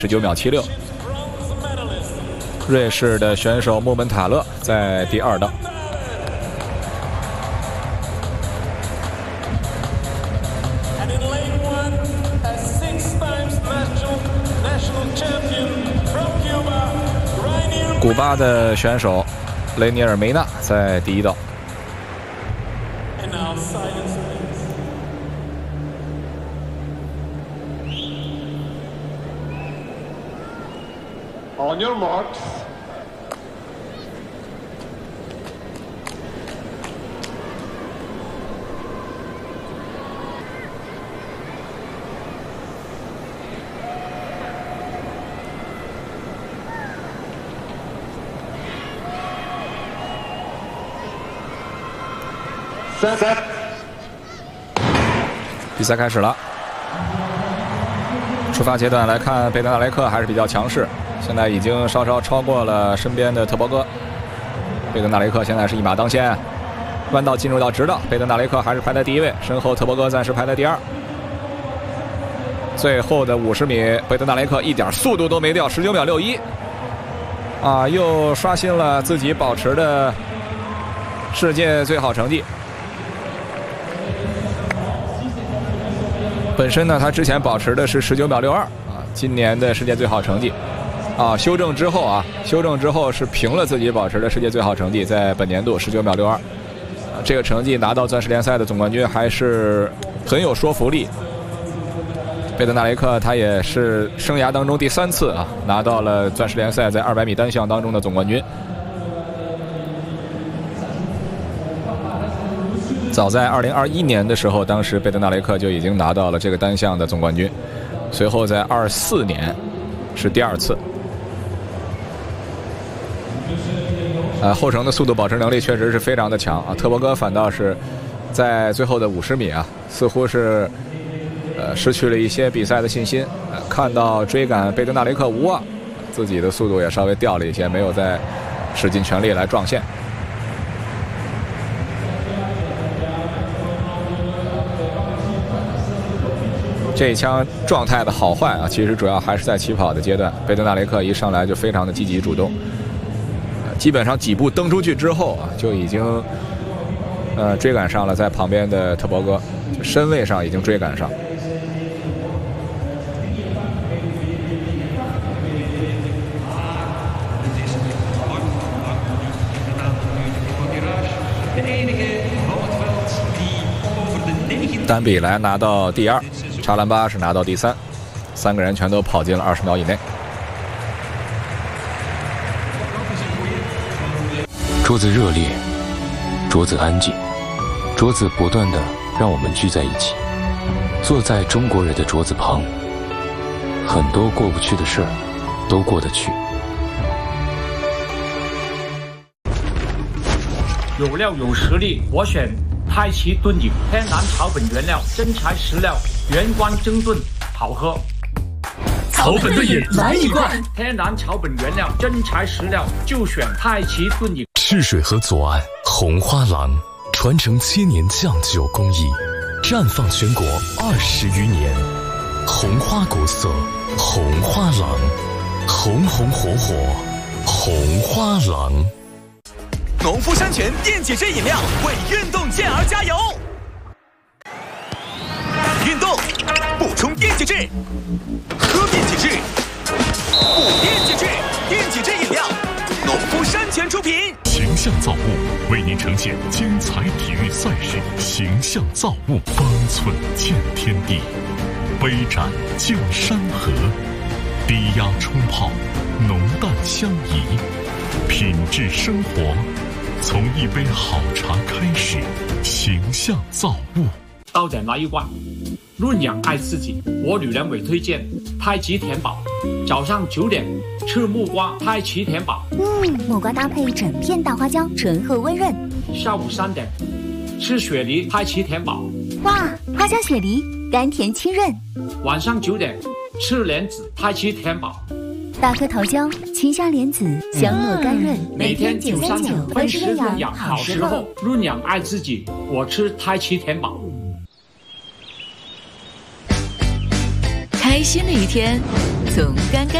19秒76。瑞士的选手穆门塔勒在第2道。古巴的选手雷尼尔梅纳在第1道。 On your marks. Set。 比赛开始了。出发阶段来看，贝德纳雷克还是比较强势。现在已经稍稍超过了身边的特伯戈，贝德纳雷克现在是一马当先，弯道进入到直道，贝德纳雷克还是排在第1位，身后特伯戈暂时排在第2。最后的50米，贝德纳雷克一点速度都没掉，19秒61，又刷新了自己保持的世界最好成绩。本身呢，他之前保持的是19秒62，今年的世界最好成绩。修正之后是平了自己保持的世界最好成绩，在本年度19秒62，这个成绩拿到钻石联赛的总冠军还是很有说服力。贝德纳雷克他也是生涯当中第3次拿到了钻石联赛在200米单项当中的总冠军。早在2021年的时候，当时贝德纳雷克就已经拿到了这个单项的总冠军，随后在24年是第2次。后程的速度保持能力确实是非常的强特伯戈反倒是在最后的50米似乎是失去了一些比赛的信心，看到追赶贝德纳雷克无望，自己的速度也稍微掉了一些，没有再使尽全力来撞线。这一枪状态的好坏其实主要还是在起跑的阶段，贝德纳雷克一上来就非常的积极主动，基本上几步蹬出去之后就已经追赶上了在旁边的特伯戈，身位上已经追赶上。丹比莱拿到第2，查兰巴是拿到第3，3个人全都跑进了20秒以内。 桌子热烈，桌子安静，桌子不断的让我们聚在一起，坐在中国人的桌子旁，很多过不去的事儿都过得去。 有料有实力，我选太极炖饮，天然草本原料，真材实料，原光蒸炖，好喝。 草本炖饮来一罐， 天然草本原料，真材实料，就选太极炖饮。 赤水河左岸红花廊，传承7年酱酒工艺，绽放全国20余年。红花国色，红花廊，红红火火，红花廊。 农夫山泉电解质饮料为运动健儿加油！运动补充电解质，喝电解质，补电解质，电解质饮料，农夫山泉出品。 形象造物为您呈现精彩体育赛事，形象造物，方寸见天地，杯盏见山河，低压冲泡，浓淡相宜，品质生活。从一杯好茶开始，形象造物。 到点来一罐，润养爱自己。我女人委推荐太极甜宝，早上9点吃木瓜太极甜宝， 木瓜搭配整片大花椒，醇厚温润。 下午3点吃雪梨太极甜宝， 哇，花椒雪梨，甘甜清润。 晚上9点吃莲子太极甜宝。 大颗桃胶，清香莲子，香糯甘润。 每天939分时润养，好时候润养爱自己。我吃太极甜宝。 开开心的一天从刚刚